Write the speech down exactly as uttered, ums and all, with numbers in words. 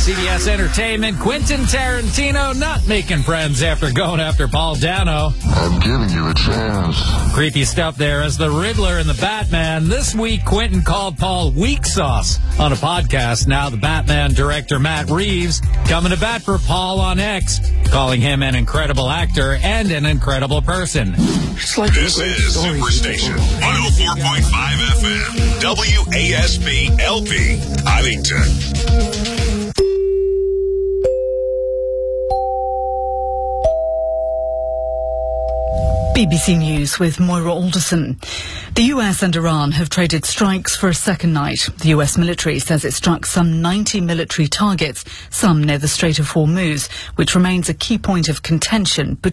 C B S Entertainment, Quentin Tarantino not making friends after going after Paul Dano. I'm giving you a chance. Creepy stuff there as the Riddler and the Batman. This week, Quentin called Paul weak sauce on a podcast. Now the Batman director Matt Reeves coming to bat for Paul on X, calling him an incredible actor and an incredible person. It's like this is Superstation one oh four point five F M, W A S P L P, Huntington. B B C News with Moira Alderson. The U S and Iran have traded strikes for a second night. The U S military says it struck some ninety military targets, some near the Strait of Hormuz, which remains a key point of contention